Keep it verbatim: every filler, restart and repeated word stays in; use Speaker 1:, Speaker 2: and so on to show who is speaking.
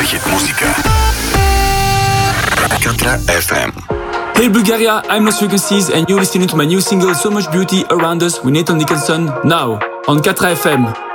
Speaker 1: хит музика. Katra еф ем.
Speaker 2: Hey Bulgaria, I'm Lost Frequencies and you're listening to my new single So Much Beauty Around Us with Nathan Nicholson now on Katra еф ем.